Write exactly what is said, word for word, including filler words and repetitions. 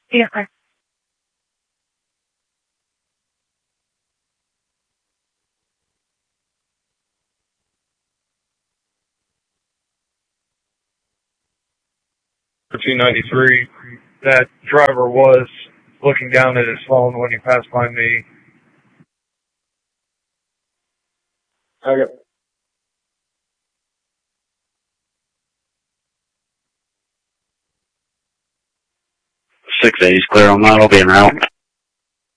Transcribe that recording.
Yeah. two ninety-three, that driver was looking down at his phone when he passed by me. Okay. six eighty's clear on that. I'll be en route.